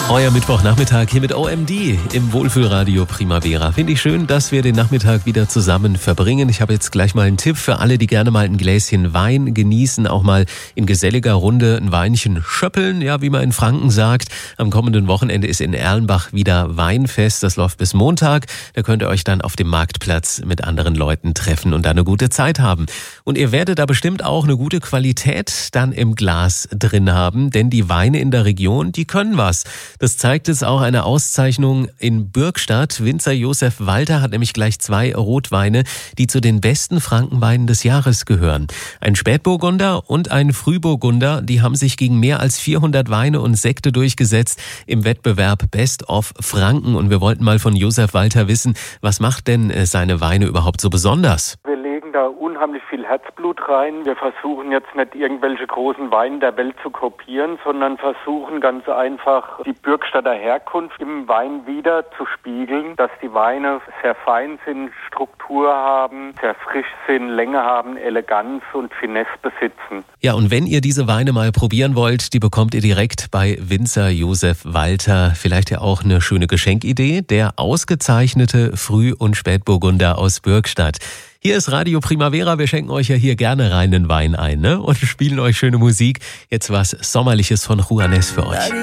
Euer Mittwochnachmittag hier mit OMD im Wohlfühlradio Primavera. Finde ich schön, dass wir den Nachmittag wieder zusammen verbringen. Ich habe jetzt gleich mal einen Tipp für alle, die gerne mal ein Gläschen Wein genießen, auch mal in geselliger Runde ein Weinchen schöppeln, ja, wie man in Franken sagt. Am kommenden Wochenende ist in Erlenbach wieder Weinfest. Das läuft bis Montag. Da könnt ihr euch dann auf dem Marktplatz mit anderen Leuten treffen und da eine gute Zeit haben. Und ihr werdet da bestimmt auch eine gute Qualität dann im Glas drin haben, denn die Weine in der Region, die können was. Das zeigt es auch eine Auszeichnung in Bürgstadt. Winzer Josef Walter hat nämlich gleich 2 Rotweine, die zu den besten Frankenweinen des Jahres gehören. Ein Spätburgunder und ein Frühburgunder, die haben sich gegen mehr als 400 Weine und Sekte durchgesetzt im Wettbewerb Best of Franken. Und wir wollten mal von Josef Walter wissen, was macht denn seine Weine überhaupt so besonders? Wir legen da unheimlich viel Herzblut rein. Wir versuchen jetzt nicht irgendwelche großen Weine der Welt zu kopieren, sondern versuchen ganz einfach die Bürgstadter Herkunft im Wein wieder zu spiegeln, dass die Weine sehr fein sind, Struktur haben, sehr frisch sind, Länge haben, Eleganz und Finesse besitzen. Ja, und wenn ihr diese Weine mal probieren wollt, die bekommt ihr direkt bei Winzer Josef Walter. Vielleicht ja auch eine schöne Geschenkidee, der ausgezeichnete Früh- und Spätburgunder aus Bürgstadt. Hier ist Radio Primavera, wir schenken euch ja hier gerne reinen Wein ein, ne? Und spielen euch schöne Musik. Jetzt was Sommerliches von Juanes für euch.